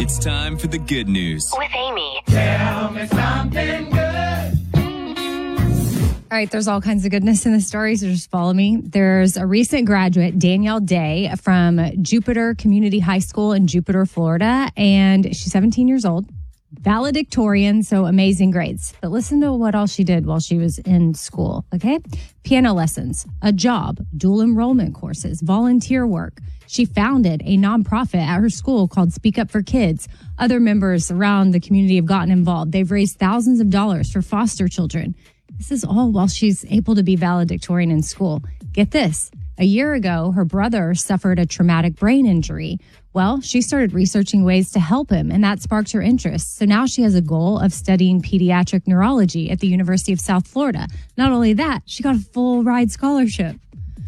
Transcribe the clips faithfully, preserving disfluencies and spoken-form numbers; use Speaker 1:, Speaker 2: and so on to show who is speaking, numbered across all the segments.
Speaker 1: It's time for the good news
Speaker 2: with Amy.
Speaker 3: Tell me something good.
Speaker 4: All right, there's all kinds of goodness in the story, so just follow me. There's a recent graduate, Danielle Day, from Jupiter Community High School in Jupiter, Florida, and she's seventeen years old, valedictorian, so amazing grades. But listen to what all she did while she was in school, okay? Piano lessons, a job, dual enrollment courses, volunteer work. She founded a nonprofit at her school called Speak Up for Kids. Other members around the community have gotten involved. They've raised thousands of dollars for foster children. This is all while she's able to be valedictorian in school. Get this. A year ago, her brother suffered a traumatic brain injury. Well, she started researching ways to help him, and that sparked her interest. So now she has a goal of studying pediatric neurology at the University of South Florida. Not only that, she got a full ride scholarship.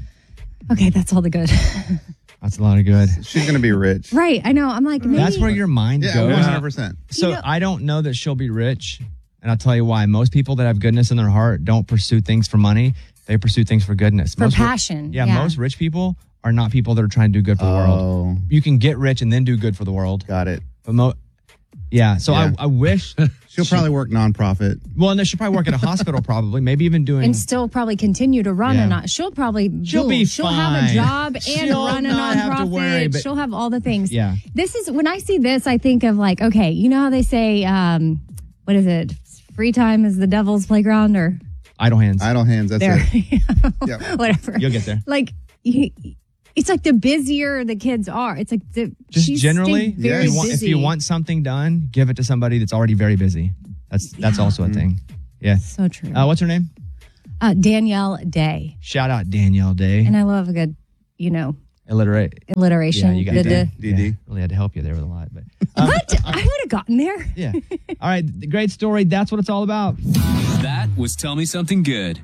Speaker 4: Okay, that's all the good.
Speaker 5: That's a lot of good.
Speaker 6: She's going to be rich.
Speaker 4: Right, I know. I'm like, maybe.
Speaker 5: That's where your mind
Speaker 6: Yeah,
Speaker 5: goes.
Speaker 6: one hundred percent.
Speaker 5: So
Speaker 4: You know-
Speaker 5: I don't know that she'll be rich. And I'll tell you why. Most people that have goodness in their heart don't pursue things for money. They pursue things for goodness.
Speaker 4: For
Speaker 5: most ri-
Speaker 4: passion,
Speaker 5: yeah,
Speaker 4: yeah.
Speaker 5: most rich people are not people that are trying to do good for the world.
Speaker 6: Oh,
Speaker 5: You can get rich and then do good for the world.
Speaker 6: got it.
Speaker 5: But mo- yeah, so
Speaker 6: Yeah.
Speaker 5: I, I wish.
Speaker 6: She'll probably work nonprofit.
Speaker 5: Well, and they should probably work at a hospital, probably. Maybe even doing.
Speaker 4: and still probably continue to run
Speaker 5: Yeah.
Speaker 4: a not. She'll probably
Speaker 5: She'll
Speaker 4: dual.
Speaker 5: be
Speaker 4: She'll have a
Speaker 5: fine.
Speaker 4: job and
Speaker 5: She'll
Speaker 4: run a
Speaker 5: not have to
Speaker 4: nonprofit.
Speaker 5: worry, but-
Speaker 4: She'll have all the things.
Speaker 5: Yeah.
Speaker 4: This is when I see this, I think of like, okay, you know how they say, um, what is it? Free time is the devil's playground, or
Speaker 5: idle hands.
Speaker 6: Idle hands. That's
Speaker 4: there,
Speaker 6: it. Yeah.
Speaker 4: whatever.
Speaker 5: You'll get there.
Speaker 4: Like, you, it's like the busier the kids are. It's like the
Speaker 5: Just
Speaker 4: she's
Speaker 5: generally,
Speaker 4: staying very
Speaker 5: if, you want, if
Speaker 4: busy.
Speaker 5: you want something done, give it to somebody that's already very busy. That's that's
Speaker 4: Yeah.
Speaker 5: also a thing. Yeah.
Speaker 4: So true.
Speaker 5: Uh, what's her name?
Speaker 4: Uh, Danielle Day,
Speaker 5: Shout out Danielle Day.
Speaker 4: and I love a good, you know,
Speaker 5: Illiterate.
Speaker 4: alliteration.
Speaker 5: Yeah, you got
Speaker 4: The-
Speaker 5: that.
Speaker 4: the-
Speaker 6: D D.
Speaker 5: Yeah, really had to help you there with a lot, but um,
Speaker 4: What? I would have gotten there.
Speaker 5: yeah. All right, great story. That's what it's all about.
Speaker 1: That was Tell Me Something Good.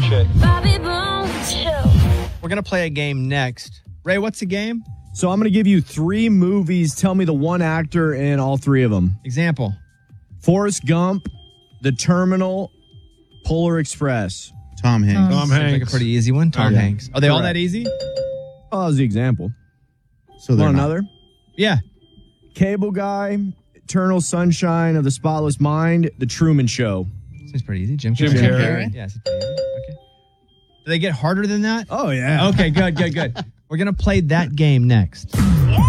Speaker 2: Bobby Bones Show.
Speaker 5: We're gonna play a game next. Ray, what's the game?
Speaker 7: So I'm going to give you three movies. Tell me the one actor in all three of them.
Speaker 5: Example.
Speaker 7: Forrest Gump, The Terminal, Polar Express.
Speaker 6: Tom Hanks.
Speaker 7: Tom
Speaker 5: Seems like a pretty easy one. Tom
Speaker 6: Yeah.
Speaker 5: Hanks. Are they all
Speaker 7: Correct.
Speaker 5: that easy?
Speaker 7: Oh, that was the example.
Speaker 6: So they're
Speaker 7: Want
Speaker 6: not.
Speaker 7: another?
Speaker 5: Yeah.
Speaker 7: Cable Guy, Eternal Sunshine of the Spotless Mind, The Truman Show.
Speaker 5: Seems pretty easy. Jim,
Speaker 7: Jim
Speaker 5: Carrey.
Speaker 4: Carrey.
Speaker 5: Yeah, seems pretty easy. Okay. Do they get harder than that?
Speaker 7: Oh, yeah.
Speaker 5: Okay, good, good, good. We're gonna play that game next.